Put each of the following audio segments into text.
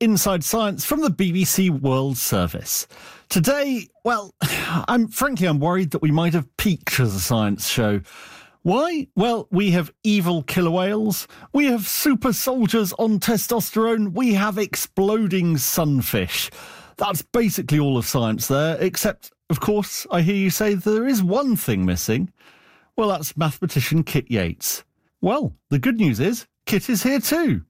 Inside Science from the BBC World Service. Today, well, I'm worried that we might have peaked as a science show. Why? Well, we have evil killer whales, we have super soldiers on testosterone, we have exploding sunfish. That's basically all of science there, except, of course, I hear you say there is one thing missing. Well, that's mathematician Kit Yates. Well, the good news is, Kit is here too.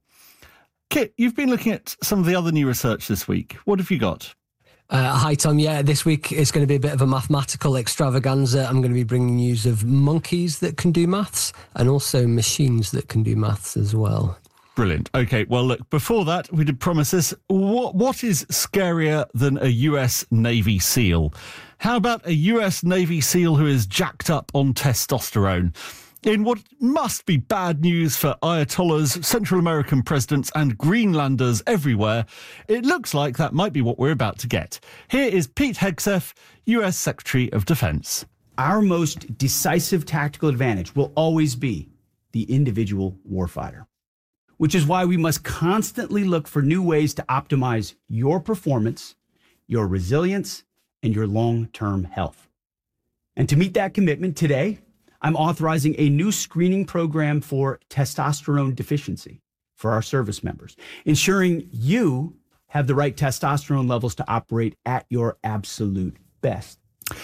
Kit, you've been looking at some of the other new research this week. What have you got? Hi, Tom. Yeah, this week it's going to be a bit of a mathematical extravaganza. I'm going to be bringing news of monkeys that can do maths and also machines that can do maths as well. Brilliant. Okay, well, look, before that, we did promise this. What is scarier than a US Navy SEAL? How about a US Navy SEAL who is jacked up on testosterone? In what must be bad news for Ayatollahs, Central American presidents and Greenlanders everywhere, it looks like that might be what we're about to get. Here is Pete Hegseth, US Secretary of Defense. Our most decisive tactical advantage will always be the individual warfighter, which is why we must constantly look for new ways to optimize your performance, your resilience, and your long-term health. And to meet that commitment today, I'm authorizing a new screening program for testosterone deficiency for our service members, ensuring you have the right testosterone levels to operate at your absolute best.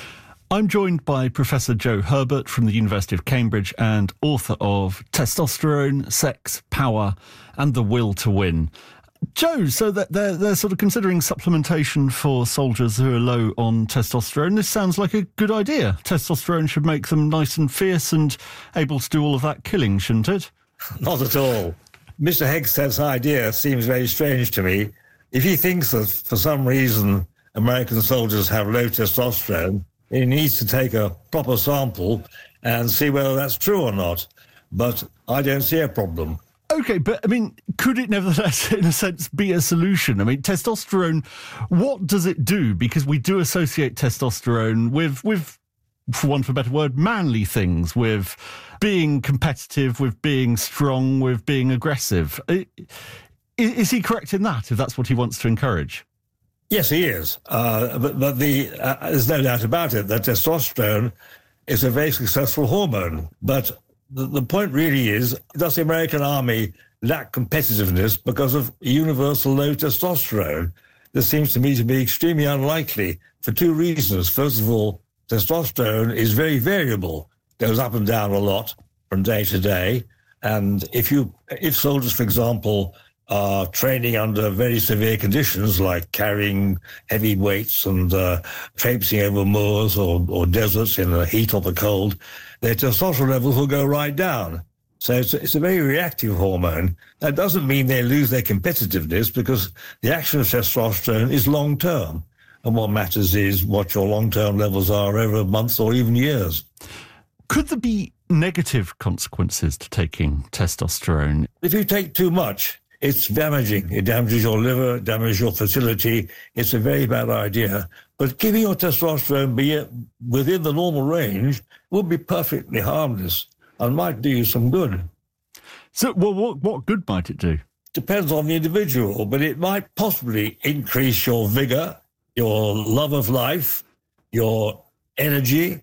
I'm joined by Professor Joe Herbert from the University of Cambridge and author of Testosterone, Sex, Power and the Will to Win. Joe, so that they're sort of considering supplementation for soldiers who are low on testosterone. This sounds like a good idea. Testosterone should make them nice and fierce and able to do all of that killing, shouldn't it? Not at all. Mr. Hegseth's idea seems very strange to me. If he thinks that for some reason American soldiers have low testosterone, he needs to take a proper sample and see whether that's true or not. But I don't see a problem. OK, but, I mean, could it nevertheless, in a sense, be a solution? I mean, testosterone, what does it do? Because we do associate testosterone with, for want of a better word, manly things, with being competitive, with being strong, with being aggressive. Is he correct in that, if that's what he wants to encourage? Yes, he is. But there's no doubt about it that testosterone is a very successful hormone. But the point really is, does the American Army lack competitiveness because of universal low testosterone? This seems to me to be extremely unlikely for two reasons. First of all, testosterone is very variable, goes up and down a lot from day to day. And if soldiers, for example, are training under very severe conditions like carrying heavy weights and traipsing over moors or deserts in the heat or the cold, their testosterone levels will go right down. So it's a very reactive hormone. That doesn't mean they lose their competitiveness because the action of testosterone is long-term. And what matters is what your long-term levels are over months or even years. Could there be negative consequences to taking testosterone? If you take too much, it's damaging. It damages your liver, it damages your fertility. It's a very bad idea. But keeping your testosterone within the normal range would be perfectly harmless and might do you some good. So, well, what good might it do? Depends on the individual, but it might possibly increase your vigor, your love of life, your energy.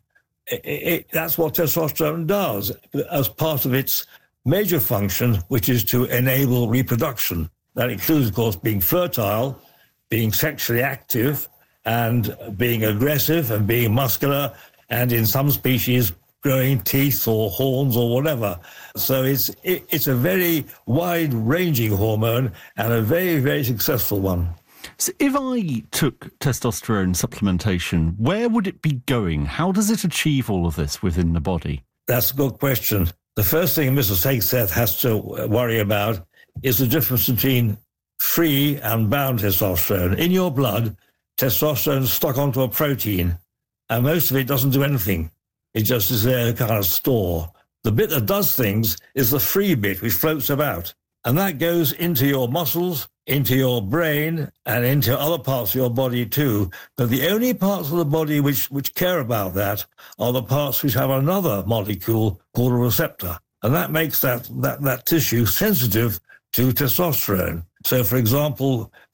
That's what testosterone does as part of its major function, which is to enable reproduction. That includes, of course, being fertile, being sexually active, and being aggressive and being muscular, and in some species, growing teeth or horns or whatever. So it's a very wide-ranging hormone and a very, very successful one. So if I took testosterone supplementation, where would it be going? How does it achieve all of this within the body? That's a good question. The first thing Mr. Hegseth has to worry about is the difference between free and bound testosterone. In your blood, testosterone is stuck onto a protein, and most of it doesn't do anything. It just is there kind of store. The bit that does things is the free bit, which floats about. And that goes into your muscles, into your brain, and into other parts of your body too. But the only parts of the body which care about that are the parts which have another molecule called a receptor. And that makes that tissue sensitive to testosterone. So, for example,